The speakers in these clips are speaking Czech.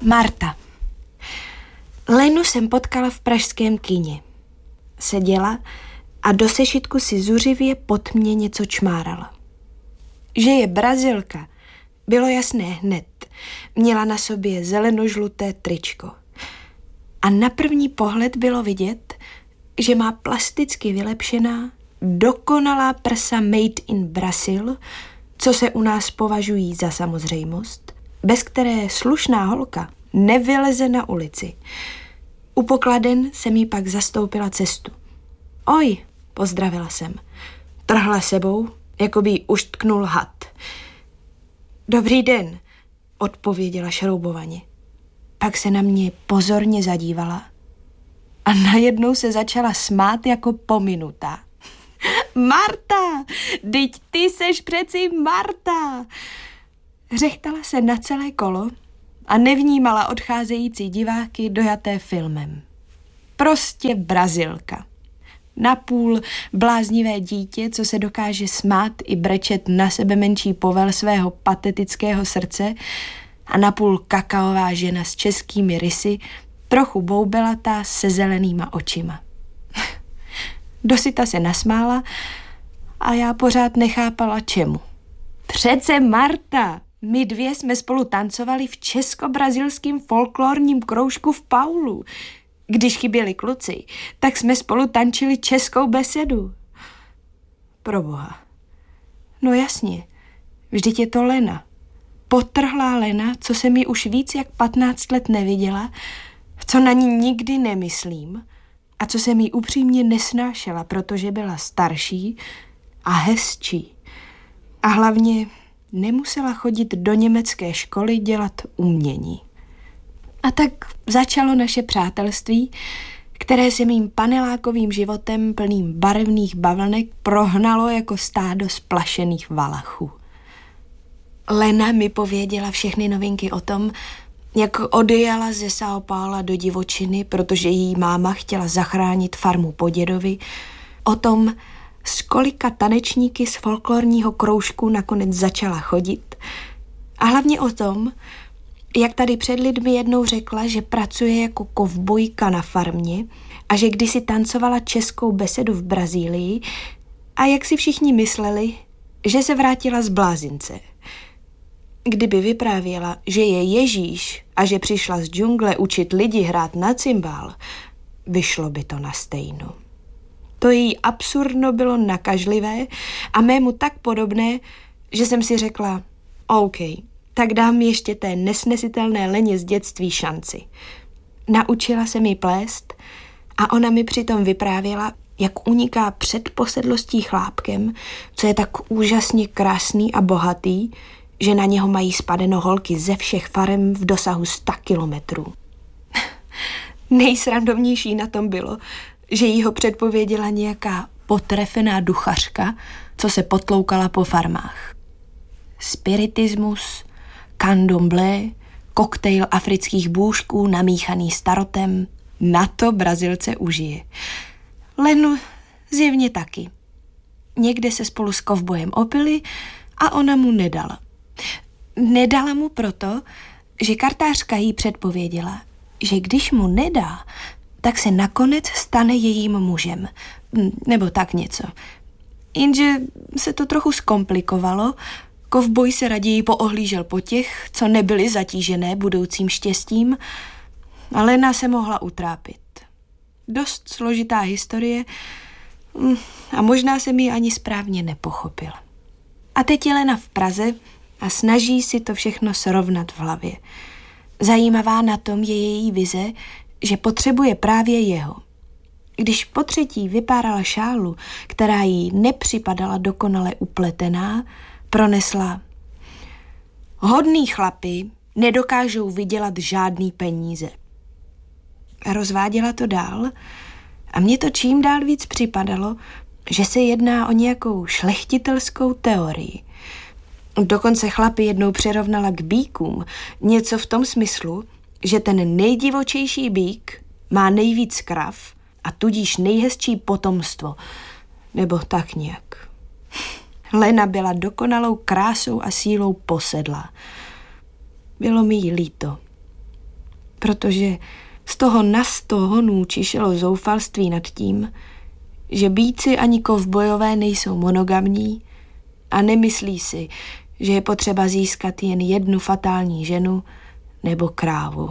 Marta. Lenu jsem potkala v pražském kině. Seděla a do sešitku si zuřivě pod mě něco čmárala. Že je Brazilka, bylo jasné hned. Měla na sobě zelenožluté tričko. A na první pohled bylo vidět, že má plasticky vylepšená, dokonalá prsa made in Brazil, co se u nás považují za samozřejmost, bez které slušná holka nevyleze na ulici. U pokladen jsem jí pak zastoupila cestu. Oj, pozdravila jsem. Trhla sebou, jako by jí uštknul had. Dobrý den, odpověděla šroubovaně. Pak se na mě pozorně zadívala a najednou se začala smát jako pominutá. Marta, vždyť ty seš přeci Marta. Řechtala se na celé kolo a nevnímala odcházející diváky dojaté filmem. Prostě Brazilka. Napůl bláznivé dítě, co se dokáže smát i brečet na sebe menší povel svého patetického srdce, a napůl kakaová žena s českými rysy, trochu boubelatá se zelenýma očima. Dosyta se nasmála a já pořád nechápala čemu. Přece Marta, my dvě jsme spolu tancovali v česko-brazilském folklorním kroužku v Paulu. Když chyběli kluci, tak jsme spolu tančili českou besedu. Proboha. No jasně, vždyť je to Lena. Potrhlá Lena, co se mi už víc jak 15 let neviděla, co na ní nikdy nemyslím a co jsem jí upřímně nesnášela, protože byla starší a hezčí. A hlavně nemusela chodit do německé školy dělat umění. A tak začalo naše přátelství, které se mým panelákovým životem plným barevných bavlnek prohnalo jako stádo splašených valachů. Lena mi pověděla všechny novinky o tom, jak odjela ze São Paula do divočiny, protože její máma chtěla zachránit farmu po dědovi, o tom, s kolika tanečníky z folklorního kroužku nakonec začala chodit, a hlavně o tom, jak tady před lidmi jednou řekla, že pracuje jako kovbojka na farmě a že kdysi tancovala českou besedu v Brazílii a jak si všichni mysleli, že se vrátila z blázince. Kdyby vyprávěla, že je Ježíš a že přišla z džungle učit lidi hrát na cymbál, vyšlo by to na stejno. To její absurdno bylo nakažlivé a mému tak podobné, že jsem si řekla, OK, tak dám ještě té nesnesitelné Leně z dětství šanci. Naučila se mi plést a ona mi přitom vyprávěla, jak uniká před posedlostí chlápkem, co je tak úžasně krásný a bohatý, že na něho mají spadeno holky ze všech farem v dosahu 100 kilometrů. Nejsrandovnější na tom bylo, že jí ho předpověděla nějaká potrefená duchařka, co se potloukala po farmách. Spiritismus, candomblé, koktejl afrických bůžků namíchaný starotem, na to Brazilce užije. Lenu zjevně taky. Někde se spolu s kovbojem opili a ona mu nedala. Nedala mu proto, že kartářka jí předpověděla, že když mu nedá, tak se nakonec stane jejím mužem. Nebo tak něco. Jenže se to trochu zkomplikovalo. Kovboj se raději poohlížel po těch, co nebyli zatížené budoucím štěstím, a Lena se mohla utrápit. Dost složitá historie a možná jsem ji ani správně nepochopila. A teď je Lena v Praze a snaží si to všechno srovnat v hlavě. Zajímavá na tom je její vize, že potřebuje právě jeho. Když potřetí vypárala šálu, která jí nepřipadala dokonale upletená, pronesla: hodný chlapi nedokážou vydělat žádný peníze. A rozváděla to dál a mně to čím dál víc připadalo, že se jedná o nějakou šlechtitelskou teorii. Dokonce chlapi jednou přirovnala k býkům, něco v tom smyslu, že ten nejdivočejší býk má nejvíc krav a tudíž nejhezčí potomstvo, nebo tak nějak. Lena byla dokonalou krásou a sílou posedlá. Bylo mi jí líto. protože z toho na 100 honů čišelo zoufalství nad tím, že býci ani kovbojové nejsou monogamní a nemyslí si, že je potřeba získat jen jednu fatální ženu nebo krávu.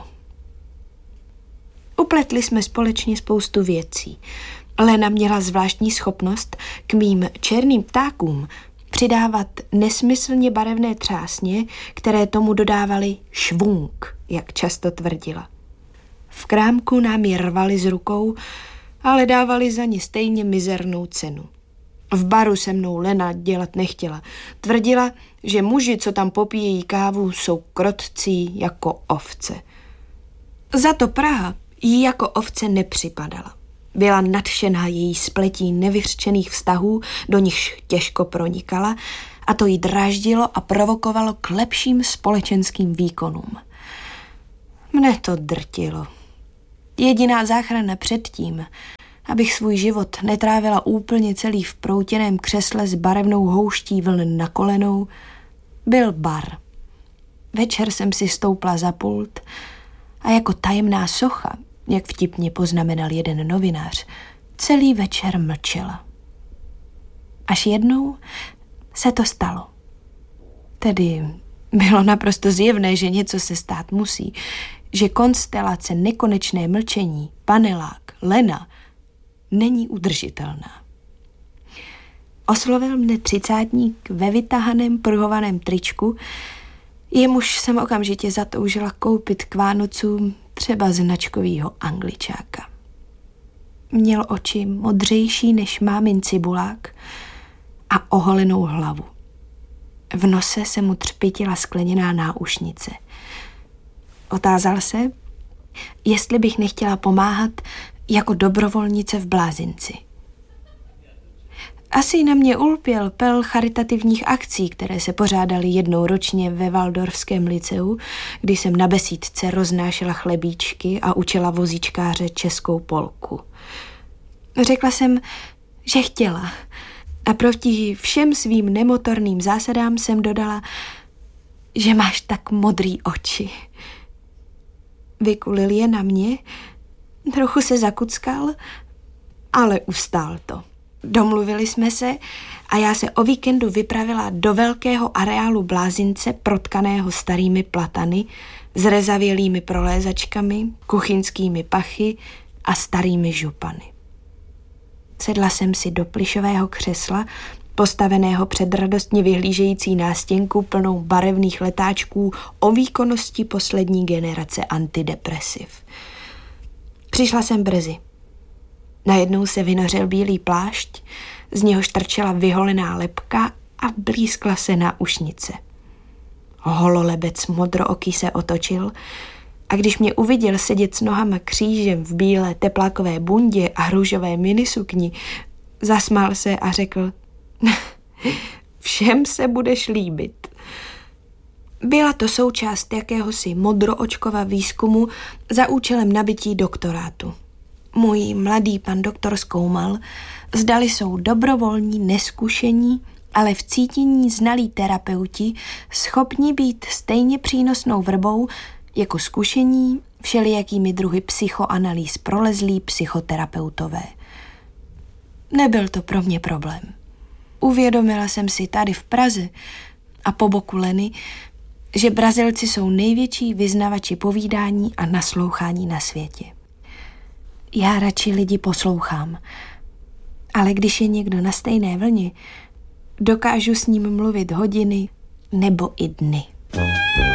Upletli jsme společně spoustu věcí. Lena měla zvláštní schopnost k mým černým ptákům přidávat nesmyslně barevné třásně, které tomu dodávaly švunk, jak často tvrdila. V krámku nám je rvali z rukou, ale dávali za ně stejně mizernou cenu. V baru se mnou Lena dělat nechtěla. Tvrdila, že muži, co tam popíjejí kávu, jsou krotcí jako ovce. Za to Praha jí jako ovce nepřipadala. Byla nadšená její spletí nevyřčených vztahů, do nichž těžko pronikala, a to jí dráždilo a provokovalo k lepším společenským výkonům. Mne to drtilo. Jediná záchrana před tím, abych svůj život netrávila úplně celý v proutěném křesle s barevnou houští vln na kolenou, byl bar. Večer jsem si stoupla za pult a jako tajemná socha, jak vtipně poznamenal jeden novinář, celý večer mlčela. Až jednou se to stalo. Tedy bylo naprosto zjevné, že něco se stát musí, že konstelace nekonečné mlčení, panelák, Lena, není udržitelná. Oslovil mne třicátník ve vytahaném pruhovaném tričku, jemuž jsem okamžitě zatoužila koupit k Vánocům třeba značkovýho Angličáka. Měl oči modřejší než mámin cibulák a oholenou hlavu. V nose se mu třpitila skleněná náušnice. Otázal se, jestli bych nechtěla pomáhat jako dobrovolnice v blázinci. Asi na mě ulpěl pel charitativních akcí, které se pořádaly jednou ročně ve Waldorfském liceu, kdy jsem na besídce roznášela chlebíčky a učila vozíčkáře českou polku. Řekla jsem, že chtěla, a proti všem svým nemotorným zásadám jsem dodala, že máš tak modrý oči. Vykulil je na mě, trochu se zakuckal, ale ustál to. Domluvili jsme se a já se o víkendu vypravila do velkého areálu blázince protkaného starými platany, zrezavělými prolézačkami, kuchyňskými pachy a starými župany. Sedla jsem si do plyšového křesla, postaveného před radostně vyhlížející nástěnku plnou barevných letáčků o výkonnosti poslední generace antidepresiv. Přišla jsem brzy. Najednou se vynořil bílý plášť, z něhož trčela vyholená lebka a blízkla se náušnice. Hololebec modrooký se otočil a když mě uviděl sedět s nohama křížem v bílé teplákové bundě a růžové minisukni, zasmál se a řekl: všem se budeš líbit. Byla to součást jakéhosi modroočkova výzkumu za účelem nabytí doktorátu. Můj mladý pan doktor zkoumal, zdali jsou dobrovolní, neskušení, ale v cítění znalí terapeuti schopni být stejně přínosnou vrbou jako zkušení všelijakými druhy psychoanalýz prolezlí psychoterapeutové. Nebyl to pro mě problém. Uvědomila jsem si tady v Praze a po boku Leny, že Brazilci jsou největší vyznavači povídání a naslouchání na světě. Já radši lidi poslouchám, ale když je někdo na stejné vlně, dokážu s ním mluvit hodiny nebo i dny.